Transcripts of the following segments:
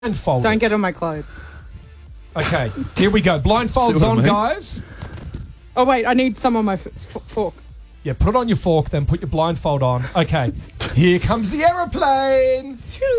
Blindfolded. Don't get on my clothes. Okay, here we go. Blindfolds on, guys. Oh, wait, I need some on my fork. Yeah, put on your fork, then put your blindfold on. Okay, here comes the aeroplane.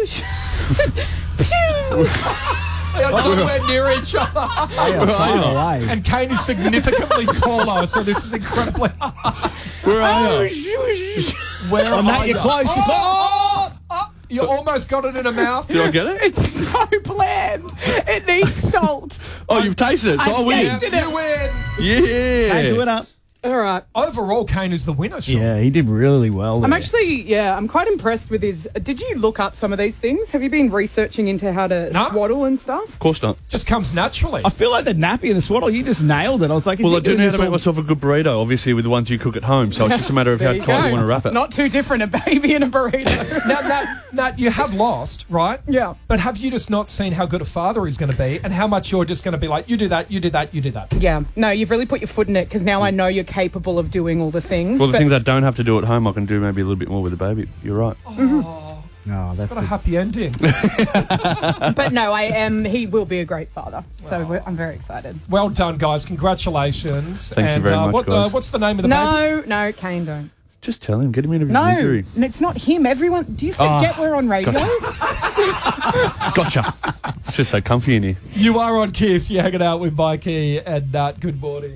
They are nowhere near each other. And Kane is significantly taller, so this is incredibly hard. Where are you? Where are Mate, you? you're close. You almost got it in a mouth. Did I get it? It's so bland. It needs salt. Oh, you've tasted it, so I win. You win. Yeah. Kane's a winner. All right. Overall, Kane is the winner, Sean. Yeah, he did really well there. I'm quite impressed with his... Did you look up some of these things? Have you been researching into how to swaddle and stuff? Of course not. Just comes naturally. I feel like the nappy and the swaddle, you just nailed it. I was like, Well, I do need to make myself a good burrito, obviously, with the ones you cook at home. So it's just a matter of how tight you want to wrap it. Not too different, a baby and a burrito. Now, you have lost, right? Yeah. But have you just not seen how good a father he's going to be and how much you're just going to be like, you do that, you do that, you do that? Yeah. No, you've really put your foot in it because now I know you're capable of doing all the things. Well, the things I don't have to do at home, I can do maybe a little bit more with the baby. You're right. Oh, that's got a happy ending. But no, he will be a great father. So I'm very excited. Well done, guys. Congratulations. Thank you very much, guys. What's the name of the baby? No, Kane, don't. Just tell him. Get him into his misery. No, it's not him. Everyone... Do you forget we're on radio? Gotcha. It's just so comfy in here. You are on Kiss. You're hanging out with Mikey and Nat. Good morning.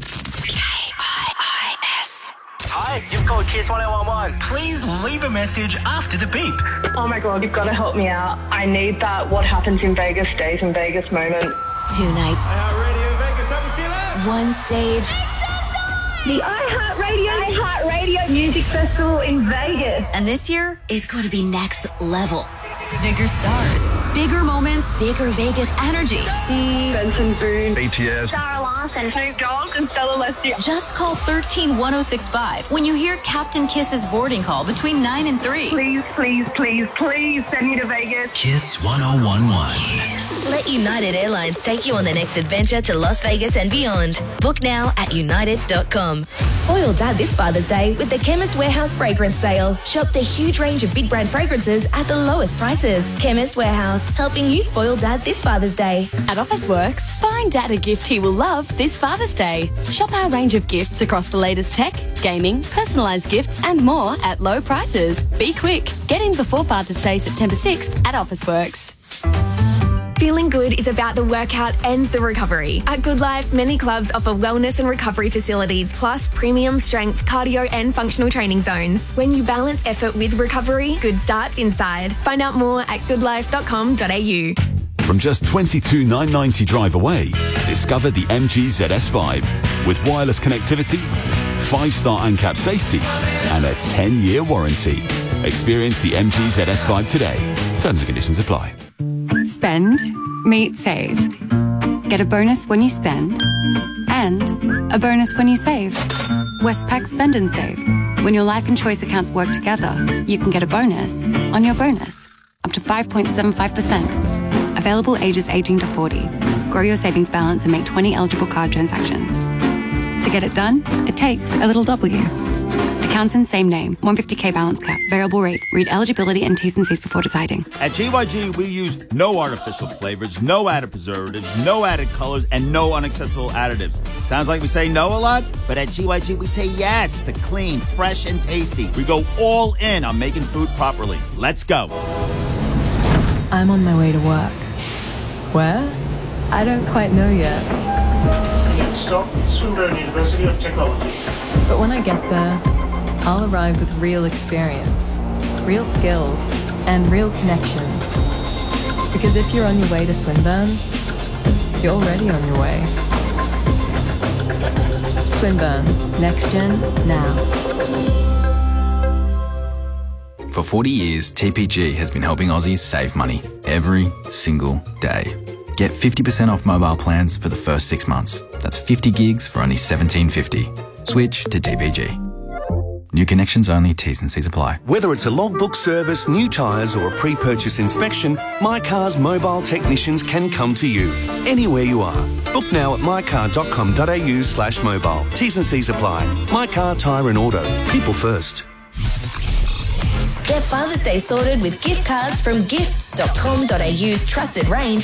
Hi, you've called Kiss 1011. Please leave a message after the beep. Oh my God, you've got to help me out. I need that what happens in Vegas stays in Vegas moment. 2 nights. Radio Vegas, how we feeling? 1 stage. The iHeartRadio Music Festival in Vegas. And this year is going to be next level. Bigger stars, bigger moments, bigger Vegas energy. See? Benson Boone, BTS, Sarah Larson, Snoop Dogg, and Stella Leslie. Just call 13-1065 when you hear Captain Kiss's boarding call between 9 and 3. Please send me to Vegas. Kiss 1011. Let United Airlines take you on the next adventure to Las Vegas and beyond. Book now at united.com. Spoil Dad this Father's Day with the Chemist Warehouse Fragrance Sale. Shop the huge range of big brand fragrances at the lowest prices. Chemist Warehouse, helping you spoil Dad this Father's Day. At Officeworks, find Dad a gift he will love this Father's Day. Shop our range of gifts across the latest tech, gaming, personalised gifts and more at low prices. Be quick. Get in before Father's Day, September 6th at Officeworks. Feeling good is about the workout and the recovery. At Good Life, many clubs offer wellness and recovery facilities, plus premium strength, cardio and functional training zones. When you balance effort with recovery, good starts inside. Find out more at goodlife.com.au. From just $22,990 drive away, discover the MG ZS Vibe with wireless connectivity, 5-star ANCAP safety, and a 10-year warranty. Experience the MG ZS Vibe today. Terms and conditions apply. Spend, meet, save. Get a bonus when you spend and a bonus when you save. Westpac Spend and Save. When your life and choice accounts work together, you can get a bonus on your bonus, up to 5.75%. Available ages 18 to 40. Grow your savings balance and make 20 eligible card transactions. To get it done, it takes a little W. Accounts in same name, 150k balance cap, variable rate. Read eligibility and T's and C's before deciding. At GYG, we use no artificial flavors, no added preservatives, no added colors, and no unacceptable additives. Sounds like we say no a lot, but at GYG, we say yes to clean, fresh, and tasty. We go all in on making food properly. Let's go. I'm on my way to work. Where? I don't quite know yet. Stop, Swinburne University of Technology. But when I get there, I'll arrive with real experience, real skills, and real connections. Because if you're on your way to Swinburne, you're already on your way. Swinburne, next gen, now. For 40 years, TPG has been helping Aussies save money every single day. Get 50% off mobile plans for the first 6 months. That's 50 gigs for only $17.50. Switch to TPG. New connections only, T's and C's apply. Whether it's a logbook service, new tyres or a pre-purchase inspection, My Car's mobile technicians can come to you anywhere you are. Book now at mycar.com.au/mobile. T's and C's apply. My Car Tyre and Auto. People first. Get Father's Day sorted with gift cards from gifts.com.au's trusted range